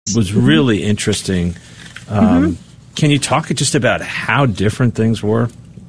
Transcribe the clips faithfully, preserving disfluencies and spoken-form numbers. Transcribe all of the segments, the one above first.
was really interesting. Um, mm-hmm. Can you talk just about how different things were?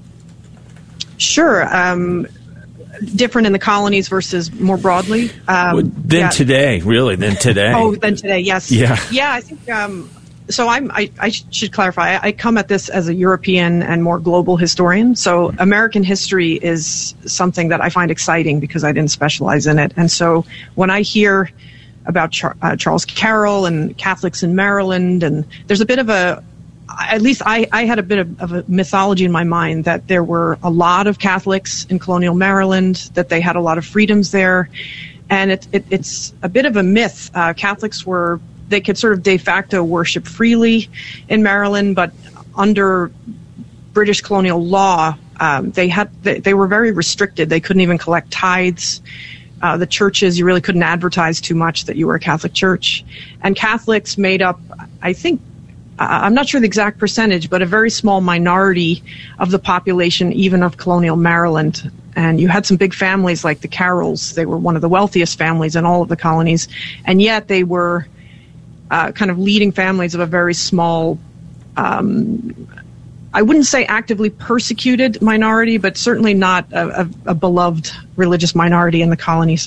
Sure. Um, different in the colonies versus more broadly? Um, well, than yeah. today, really, than today. Oh, than today, yes. Yeah, yeah I think... Um, So I'm, I, I should clarify, I come at this as a European and more global historian. So American history is something that I find exciting because I didn't specialize in it. And so when I hear about Char- uh, Charles Carroll and Catholics in Maryland, and there's a bit of a, at least I, I had a bit of, of a mythology in my mind that there were a lot of Catholics in colonial Maryland, that they had a lot of freedoms there. And it, it, it's a bit of a myth. Uh, Catholics were They could sort of de facto worship freely in Maryland, but under British colonial law, um, they had they, they were very restricted. They couldn't even collect tithes. Uh, the churches, you really couldn't advertise too much that you were a Catholic church. And Catholics made up, I think, uh, I'm not sure the exact percentage, but a very small minority of the population, even of colonial Maryland. And you had some big families like the Carrolls. They were one of the wealthiest families in all of the colonies, and yet they were Uh, kind of leading families of a very small, um, I wouldn't say actively persecuted minority, but certainly not a, a, a beloved religious minority in the colonies.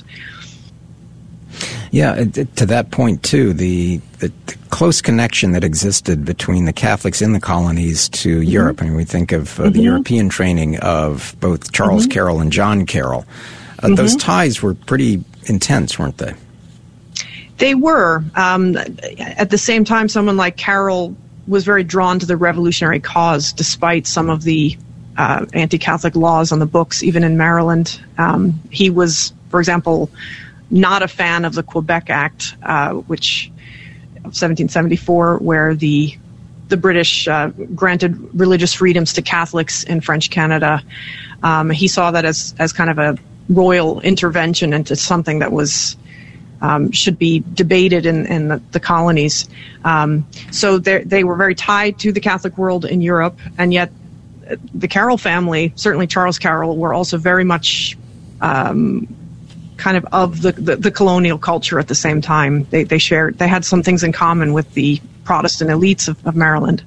Yeah, to that point, too, the, the, the close connection that existed between the Catholics in the colonies to mm-hmm. Europe. I mean, we think of uh, mm-hmm. the European training of both Charles mm-hmm. Carroll and John Carroll. Uh, mm-hmm. Those ties were pretty intense, weren't they? They were. Um, at the same time, someone like Carroll was very drawn to the revolutionary cause, despite some of the uh, anti-Catholic laws on the books, even in Maryland. Um, he was, for example, not a fan of the Quebec Act, uh, which of seventeen seventy-four, where the the British uh, granted religious freedoms to Catholics in French Canada. Um, he saw that as as kind of a royal intervention into something that was Um, should be debated in, in the, the colonies. Um, so they were very tied to the Catholic world in Europe, and yet the Carroll family, certainly Charles Carroll, were also very much um, kind of of the, the, the colonial culture at the same time. They, they shared, they had some things in common with the Protestant elites of, of Maryland.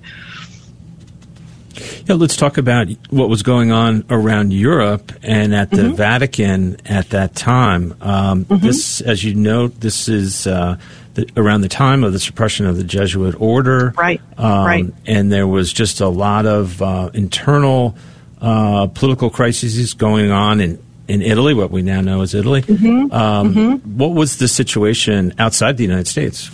Yeah, let's talk about what was going on around Europe and at the mm-hmm. Vatican at that time. Um, mm-hmm. This, as you note, this is uh, the, around the time of the suppression of the Jesuit order. Right, um, right. And there was just a lot of uh, internal uh, political crises going on in, in Italy, what we now know as Italy. Mm-hmm. Um, mm-hmm. What was the situation outside the United States?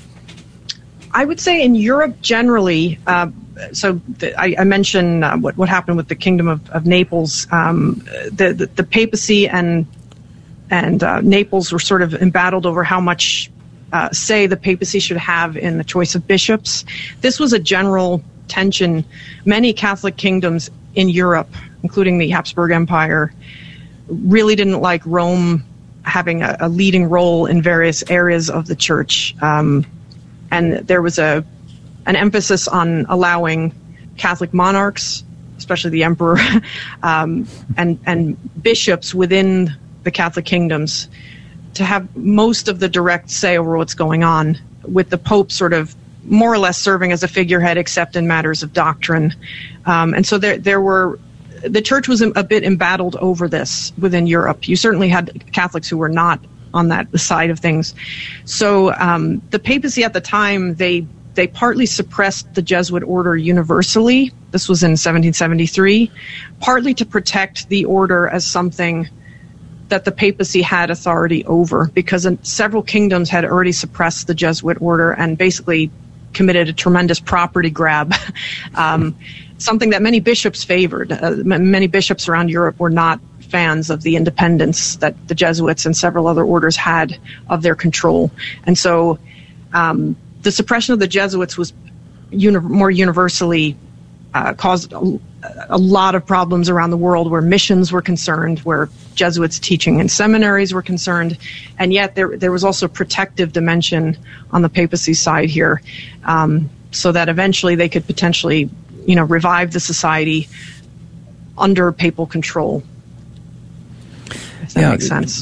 I would say in Europe generally, uh, so the, I, I mentioned uh, what, what happened with the Kingdom of, of Naples. Um, the, the, the papacy and and uh, Naples were sort of embattled over how much uh, say the papacy should have in the choice of bishops. This was a general tension. Many Catholic kingdoms in Europe, including the Habsburg Empire, really didn't like Rome having a, a leading role in various areas of the church. Um, and there was a an emphasis on allowing Catholic monarchs, especially the emperor, um, and, and bishops within the Catholic kingdoms to have most of the direct say over what's going on, with the Pope sort of more or less serving as a figurehead, except in matters of doctrine. Um, and so there, there were, the church was a bit embattled over this within Europe. You certainly had Catholics who were not on that side of things. So um, the papacy at the time, they They partly suppressed the Jesuit order universally. This was in seventeen seventy-three, partly to protect the order as something that the papacy had authority over, because several kingdoms had already suppressed the Jesuit order and basically committed a tremendous property grab, um, something that many bishops favored. Uh, many bishops around Europe were not fans of the independence that the Jesuits and several other orders had of their control. And so um, the suppression of the Jesuits was uni- more universally uh, caused a, a lot of problems around the world, where missions were concerned, where Jesuits teaching in seminaries were concerned, and yet there there was also a protective dimension on the papacy side here, um, so that eventually they could potentially, you know, revive the society under papal control. If that yeah, makes sense.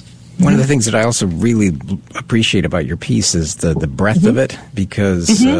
One of the things that I also really appreciate about your piece is the, the breadth mm-hmm. of it, because mm-hmm.